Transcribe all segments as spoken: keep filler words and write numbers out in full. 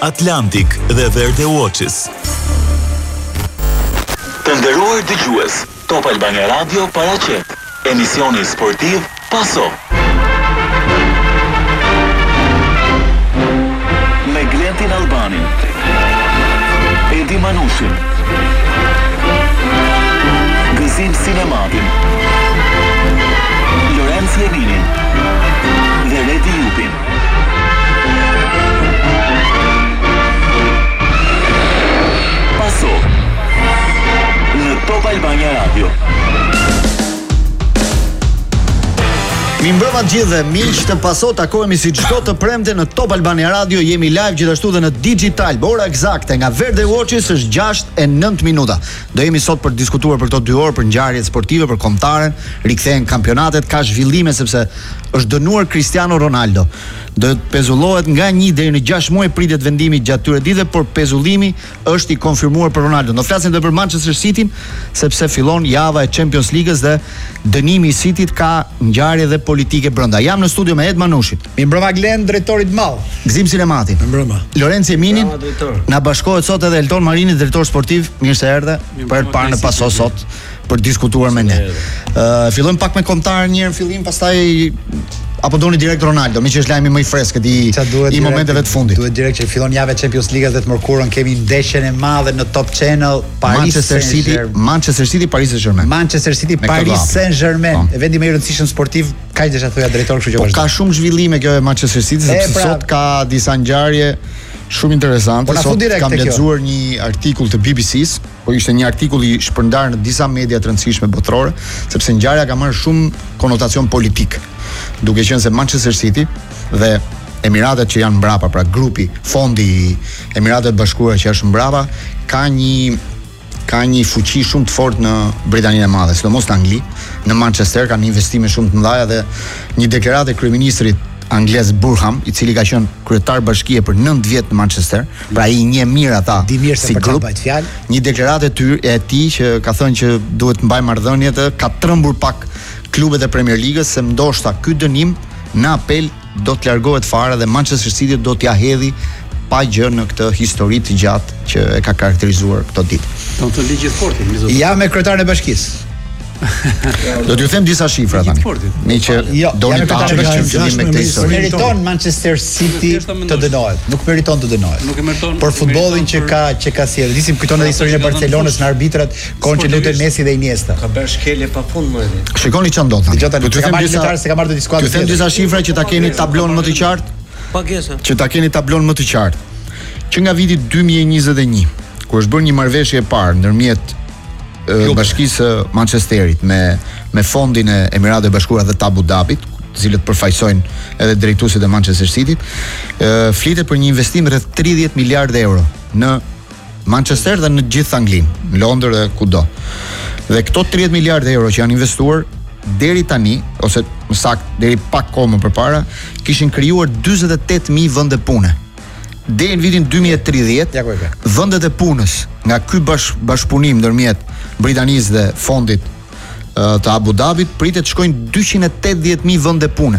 Atlantic dhe Verde Watches. Të nderuar dëgjues, Top Albania Radio paraqet emisioni sportiv Paso. Me Glentin Albanin, Edi Manushin, Gëzim Sinematin, Lorenz Jelinin dhe Redi Jupin. Paso në Top Albania Radio. Mirëmbrëma të gjithë dhe miq të Paso, takohemi si çdo të premte në Top Albania Radio, jemi live gjithashtu dhe në digital. Ora eksakte nga Verde Watches është gjashtë e nëntë minuta. Do jemi sot për të diskutuar për këto dy orë për ngjarjet sportive, për kombëtaren, rikthehen kampionatet, ka zhvillime sepse është dënuar Cristiano Ronaldo. Do të pezullohet nga një deri në gjashtë muaj pritet vendimi gjatë këtyre ditëve, por pezullimi është i konfirmuar për Ronaldo. Do flasim edhe për Manchester City sepse fillon java e Champions League-s dhe dënimi i Cityt ka ngjarje dhe politike brenda. Jam në studio me Ed Manushin. Mirëmbrëma Glen, drejtori i madh. Gzim Sinemati. Mirëmbrëma. Lorenz Jeminin. Na bashkohet sot edhe Elton Marini, drejtor sportiv. Mirë se erdhe. Për të parë në Paso sot për të diskutuar me ne. Ë uh, fillojmë pak me kombëtar një herë në fillim, pastaj apo doni direkt Ronaldo, me që është lajmi më i freskët i, i momenteve të fundit. Duhet direkt që fillon java e Champions League dhe të mërkurën kemi ndeshjen e madhe në Top Channel, Paris Manchester City, Manchester City Paris Saint-Germain. Manchester City Paris Saint-Germain, e vendi më i rëndësishëm sportiv, kaq desha thoya drejtor, kështu që vazhdo. Po ka shumë zhvillime kjo e Manchester City, sepse pra, sot ka disa ngjarje shumë interesante. Po sot kam lexuar një artikull të B B C-s, po ishte një artikull i shpërndar në disa media të rëndësishme botërore, sepse ngjarja ka marrë shumë konotacion politik. Duke qenë se Manchester City dhe Emiratet që janë mbrapa, pra grupi, fondi i Emiratet Bashkuara që është mbrapa, ka një ka një fuqi shumë të fortë në Britaninë e Madhe, sidomos në Angli, në Manchester kanë investime shumë të mëdha dhe një deklaratë e kryeministrit anglez Burham, i cili ka qenë kryetar bashkie për nëntë vjet në Manchester, pra i njeh mirë ata si grup. Një deklaratë e tyre e tij që ka thënë që duhet të mbajë marrëdhëniet, ka trembur pak klubet e Premier League-s se ndoshta ky dënim në apel do të largohet fare dhe Manchester City do t'ia hedhë pa gjë në këtë histori të gjatë që e ka karakterizuar këtë ditë. Do të ligji sporti, mizo. Ja me kryetarin e bashkisë. Do t'ju them disa shifra tani. Me që doni ta hapësh fillim me këtë histori. Meriton Manchester City të dënohet. Nuk meriton të dënohet. Nuk e meriton. Por futbollin që ka që ka sjellë. Disim kujton edhe historinë e Barcelonës në arbitrat, kohën që lutën Messi dhe Iniesta. Ka bërë shkelje pafund më edhe. Shikoni ç'a ndodh. Do t'ju them disa se ka marrë disa skuadra. Ju them disa shifra që ta keni tablon më të qartë. Pagesa. Që ta keni tablon më të qartë. Që nga viti dy mijë e njëzet e një, kur është bërë një marrëveshje e parë ndërmjet bashkisë Manchesterit me me fondin e Emirateve Bashkuara dhe të Abu Dhabit, të cilët përfaqësojnë edhe drejtuesit e Manchester City, flitet për një investim rreth tridhjetë miliardë euro në Manchester dhe në gjithë Anglinë, në Londër dhe kudo. Dhe këto tridhjetë miliardë euro që janë investuar deri tani, ose më saktë deri pak kohë më përpara, kishin krijuar dyzet e tetë mijë vende pune. Deri në vitin dy mijë e tridhjetë, vendet e punës nga ky bash, bashkëpunim ndërmjet Britanisë dhe fondit uh, të Abu Dhabit pritet të shkojnë dyqind e tetëdhjetë mijë vende pune.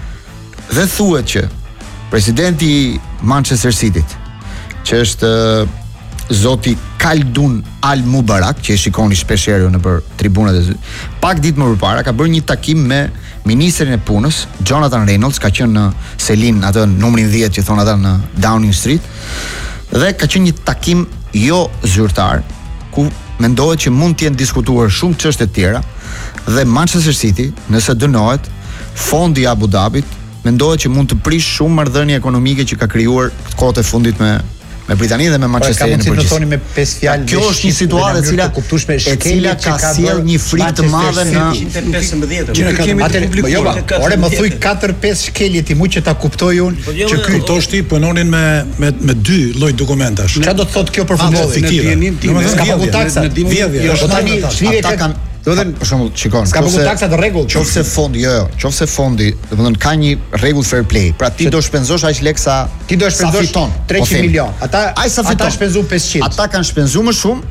Dhe thuhet që presidenti i Manchester City-t, që është uh, zoti Khaldun Al Mubarak, që e shikoni shpesh herë nëpër tribunat e zy, pak ditë më përpara ka bërë një takim me ministrin e punës, Jonathan Reynolds, ka qenë në Selin, atë numrin dhjetë që thon ata në Downing Street, dhe ka qenë një takim jo zyrtar, ku mendohet që mund të jenë diskutuar shumë çështje të tjera dhe Manchester City, nëse dënohet, fondi i Abu Dhabit mendohet që mund të prish shumë marrëdhënie ekonomike që ka krijuar kohët e fundit me me Britaninë dhe me Manchesterin në përgjithësi. Ka thoni me pesë fjalë. Kjo është një situatë e cila e cila ka sjell një frikë të madhe në njëqind e pesëmbëdhjetë. Që kemi të publikuar. Ore më thuj katër pesë shkelje ti mu që ta kuptoj unë që ky toshti punonin me me me dy lloj dokumentash. Çfarë do të thotë kjo për futbollin? Në dinin tim, s'ka pagu taksa. Në dinin. Jo, tani çfarë ka Do të thënë, për shembull, shikon, s'ka pagu taksa të rregull. Qofse fondi, jo, jo, qofse fondi, do të thënë ka një rregull fair play. Pra ti do shpenzosh aq lek sa ti do shpenzosh fiton treqind milion. Ata ata shpenzojnë pesëqind. Ata kanë shpenzuar më shumë, po.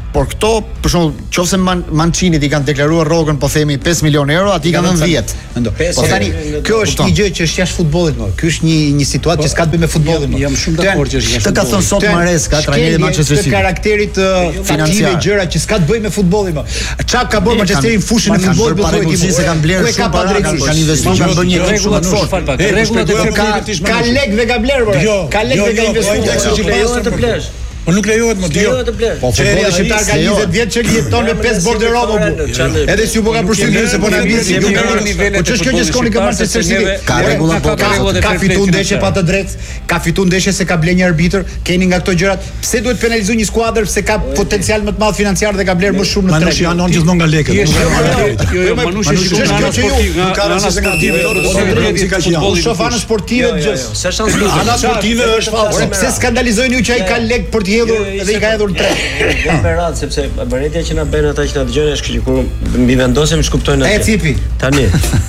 Por këto, për shembull, nëse Man Mancinit i kanë deklaruar rrogën, po themi pesë milionë euro, aty kanë dhënë dhjetë. Po tani, kjo është një gjë që është jashtë futbollit, më. Ky është një një situatë që s'ka të bëjë me futbollin. Jam shumë dakord që është jashtë. Të ka thënë sot Maresca, trajneri i Manchester City. Të karakterit financiar, gjëra që s'ka të bëjë me futbollin, më. Çka ka bërë Manchesteri në fushën e futbollit, po thotë ti se kanë blerë shumë para, kanë investuar, kanë bërë një klub shumë të fortë. Rregullat e ka ka lek dhe ka blerë, ka lek dhe ka investuar. Po nuk lejohet më dio. Po futbolli shqiptar ka njëzet vjet që jeton me pesë borderovo. Edhe si u bë ka përshtypjen se po na mbisi. Po ç'është kjo që shkoni ke Manchester City? Ka rregulla, po ka fituar ndeshje pa të drejtë, ka fituar ndeshje se ka bler një arbitër, keni nga këto gjërat. Pse duhet penalizuar një skuadër pse ka potencial më të madh financiar dhe ka bler më shumë në treg? Manushi anon gjithmonë nga lekët. Jo, jo, Manushi shikon ana sportive, ana sportive. Po shoh ana sportive gjë. Sa shans luzë. Ana sportive është fallse. Pse skandalizojnë ju që ai ka lek për të hedhur dhe i ka hedhur tre. Jam berat sepse bëretja që na bën ata që na dëgjojnë është që kur mbi vendosem shkuptojnë atë. E cipi. Tani.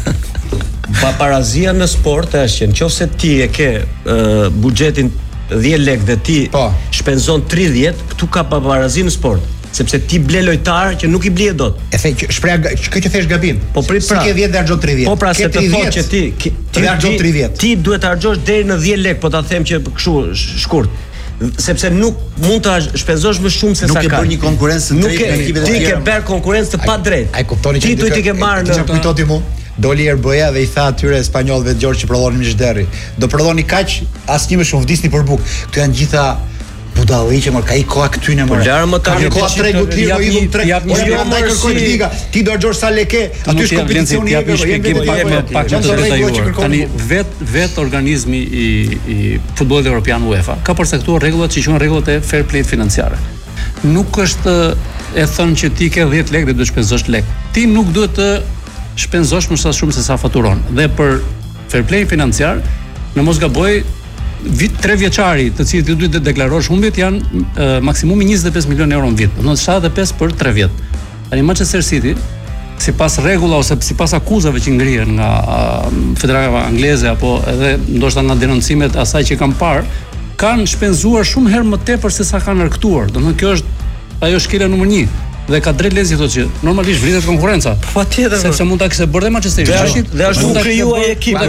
Paparazia në sport është që nëse ti e ke uh, buxhetin dhjetë lekë dhe ti po shpenzon tridhjetë, këtu ka paparazi në sport. Sepse ti ble lojtar që nuk i blie dot. E the që shpreha kjo që thesh gabim. Po prit pra. Si ke dhjetë dhe harxhon tridhjetë. Po pra se të thotë që ti ti harxhon tridhjetë. Ti duhet të harxhosh deri në dhjetë lekë, po ta them që kështu shkurt. Sepse nuk mund ta shpenzosh më shumë se sa ka. Nuk e bën një konkurrencë të drejtë me ekipet e tjera. Ti ke bërë konkurrencë të padrejtë. Ai kuptoni që ti duhet të ke marrë në kujtoti mu. Doli Erboja dhe i tha atyre spanjollëve të Gjorgj që prodhonin Mishderri. Do prodhoni kaq, asnjë më shumë vdisni për bukë. Këtu janë gjitha budalliqe, mor ka i koha këty në mor. Ka koha tregu ti, po i dhum treg. Po jo ndaj kërkoj liga. Ti do harxhosh sa lekë, aty është kompeticioni i vetëm pak më të detajuar. Tani vet vet organizmi i i futbollit evropian UEFA ka përcaktuar rregullat që quhen rregullat e fair play financiare. Nuk është e thënë që ti ke dhjetë lekë dhe duhet të shpenzosh lekë. Ti nuk duhet të shpenzosh më sa shumë se sa faturon. Dhe për fair play financiar, në mos gaboj, vit tre vjeçari, të cilët ti duhet të deklarosh humbjet janë uh, maksimumi njëzet e pesë milionë euro në vit. Do të thotë shtatëdhjetë e pesë për tre vjet. Tani Manchester City, sipas rregulla ose sipas akuzave që ngrihen nga uh, Federata Angleze apo edhe ndoshta nga denoncimet asaj që kanë parë, kanë shpenzuar shumë herë më tepër se sa kanë arktuar. Do të thotë kjo është ajo shkela numër një. Dhe ka drejt lezi thotë që normalisht vritet konkurrenca. Patjetër. Sepse mund ta kishte bërë dhe Manchester City. Dhe ashtu u krijuai ekipi.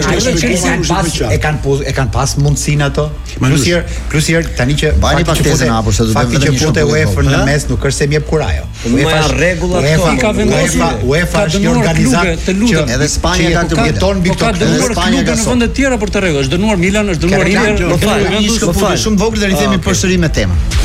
E kanë pas e kanë pas mundsinë ato. Plusjer, plusjer tani që bani pak tezën apo se do të vetëm një shot UEFA në mes nuk është se më jep kurajo. UEFA rregullat ka vendosur. UEFA është një organizat që edhe Spanja ka të ton mbi këto. Ka dënuar klube në vende të tjera për të rregull. Është dënuar Milan, është dënuar Inter, do të thonë një shkëputje shumë vogël dhe rithemi përsëri me temën.